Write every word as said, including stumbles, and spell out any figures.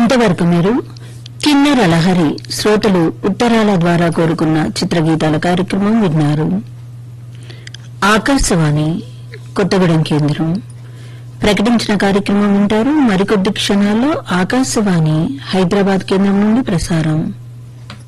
ఇంతవరకు మీరు కిన్నెర లహరి శ్రోతలు ఉత్తరాల ద్వారా కోరుకున్న చిత్రగీతాల కార్యక్రమం విన్నారు. ఆకాశవాణి కొత్తగూడెం కేంద్రం ప్రకటించిన కార్యక్రమం వింటారు. మరికొద్ది క్షణాల్లో ఆకాశవాణి హైదరాబాద్ కేంద్రం నుండి ప్రసారం.